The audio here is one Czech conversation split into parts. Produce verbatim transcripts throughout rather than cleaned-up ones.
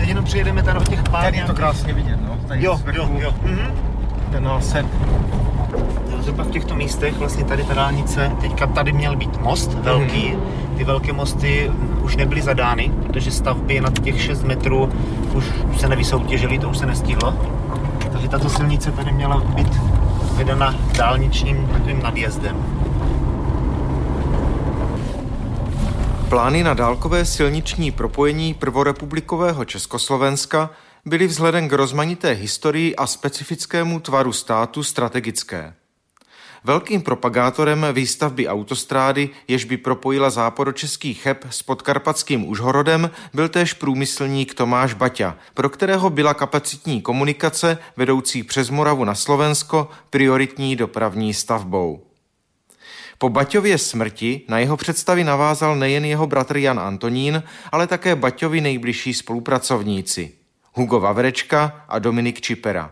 jenom přijedeme tady od těch pár. Tady je to krásně vidět, no. Tady jo, jo, jo. Mhm. Ten násed. Zhruba v těchto místech, vlastně tady ta dálnice, teďka tady měl být most velký, mm. ty velké mosty už nebyly zadány, protože stavby nad těch šest metrů už se nevysoutěžily, to už se nestihlo. Takže tato silnice tady měla být vedena dálničním takovým nadjezdem. Plány na dálkové silniční propojení prvorepublikového Československa byly vzhledem k rozmanité historii a specifickému tvaru státu strategické. Velkým propagátorem výstavby autostrády, jež by propojila západočeský Cheb s podkarpatským Užhorodem, byl též průmyslník Tomáš Baťa, pro kterého byla kapacitní komunikace vedoucí přes Moravu na Slovensko prioritní dopravní stavbou. Po Baťově smrti na jeho představy navázal nejen jeho bratr Jan Antonín, ale také Baťovi nejbližší spolupracovníci Hugo Vavrečka a Dominik Čipera.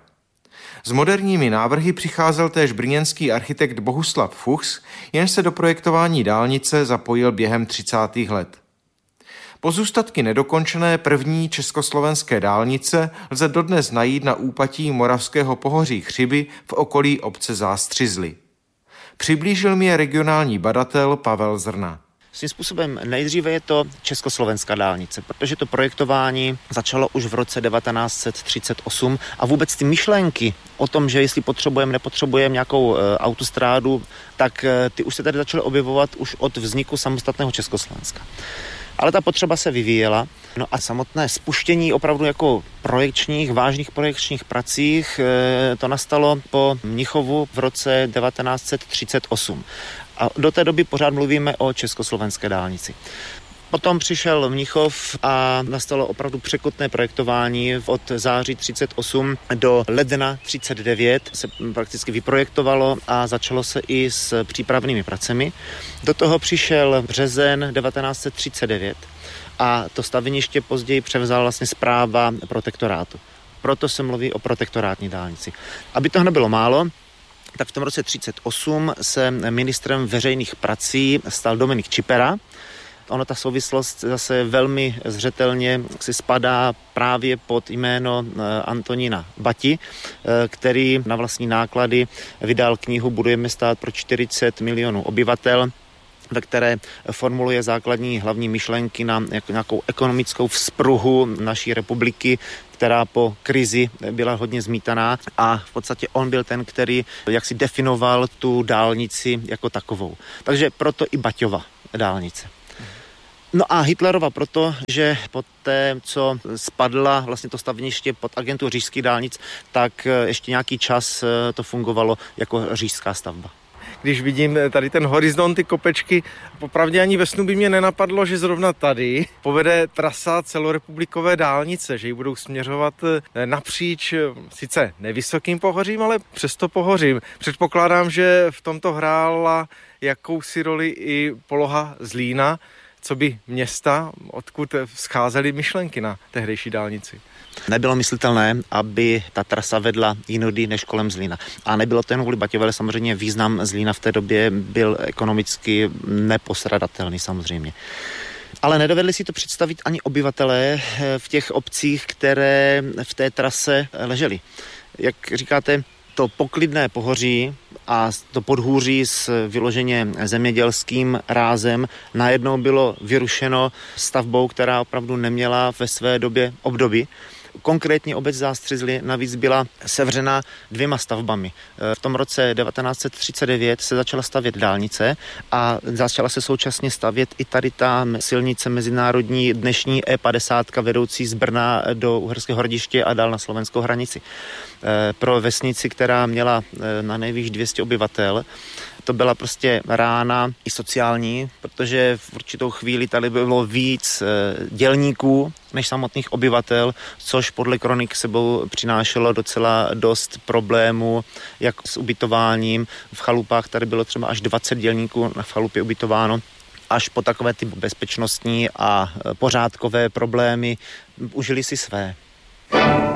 S moderními návrhy přicházel též brněnský architekt Bohuslav Fuchs, jenž se do projektování dálnice zapojil během třicátých let. Pozůstatky nedokončené první československé dálnice lze dodnes najít na úpatí moravského pohoří Chřiby v okolí obce Zástřizly. Přiblížil mi je regionální badatel Pavel Zrna. Svým způsobem nejdříve je to československá dálnice, protože to projektování začalo už v roce devatenáct set třicet osm a vůbec ty myšlenky o tom, že jestli potřebujeme, nepotřebujeme nějakou e, autostrádu, tak e, ty už se tady začaly objevovat už od vzniku samostatného Československa. Ale ta potřeba se vyvíjela. No a samotné spuštění opravdu jako projekčních, vážných projekčních pracích e, to nastalo po Mnichovu v roce devatenáct set třicet osm. A do té doby pořád mluvíme o československé dálnici. Potom přišel Mnichov a nastalo opravdu překotné projektování. Od září třicet osm do ledna třicet devět se prakticky vyprojektovalo a začalo se i s přípravnými pracemi. Do toho přišel březen devatenáct set třicet devět a to staveniště později převzala vlastně správa protektorátu. Proto se mluví o protektorátní dálnici. Aby toho nebylo málo, tak v tom roce třicet osm se ministrem veřejných prací stal Dominik Čipera. Ono ta souvislost zase velmi zřetelně si spadá právě pod jméno Antonína Bati, který na vlastní náklady vydal knihu Budujeme stát pro čtyřicet milionů obyvatel, ve které formuluje základní hlavní myšlenky na nějakou ekonomickou vzpruhu naší republiky, která po krizi byla hodně zmítaná a v podstatě on byl ten, který jaksi definoval tu dálnici jako takovou. Takže proto i Baťova dálnice. No a Hitlerova proto, že po té, co spadla vlastně to staveniště pod agentu říšských dálnic, tak ještě nějaký čas to fungovalo jako říšská stavba. Když vidím tady ten horizont, ty kopečky, popravdě ani ve snu by mě nenapadlo, že zrovna tady povede trasa celorepublikové dálnice, že ji budou směřovat napříč sice nevysokým pohořím, ale přesto pohořím. Předpokládám, že v tomto hrála jakousi roli i poloha Zlína, co by města, odkud scházely myšlenky na tehdejší dálnici. Nebylo myslitelné, aby ta trasa vedla jinudy než kolem Zlína. A nebylo to jen kvůli Baťovi, ale samozřejmě význam Zlína v té době byl ekonomicky nepostradatelný samozřejmě. Ale nedovedli si to představit ani obyvatelé v těch obcích, které v té trase ležely. Jak říkáte, to poklidné pohoří a to podhůří s vyloženě zemědělským rázem najednou bylo vyrušeno stavbou, která opravdu neměla ve své době obdoby. Konkrétně obec Zástřizly navíc byla sevřena dvěma stavbami. V tom roce devatenáct set třicet devět se začala stavět dálnice a začala se současně stavět i tady ta silnice mezinárodní dnešní E padesát vedoucí z Brna do Uherského Hradiště a dál na slovenskou hranici. Pro vesnici, která měla na nejvýš dvě stě obyvatel, to byla prostě rána i sociální, protože v určitou chvíli tady bylo víc dělníků než samotných obyvatel, což podle kronik sebou přinášelo docela dost problémů, jak s ubytováním. V chalupách tady bylo třeba až dvacet dělníků v chalupě ubytováno, až po takové ty bezpečnostní a pořádkové problémy užili si své.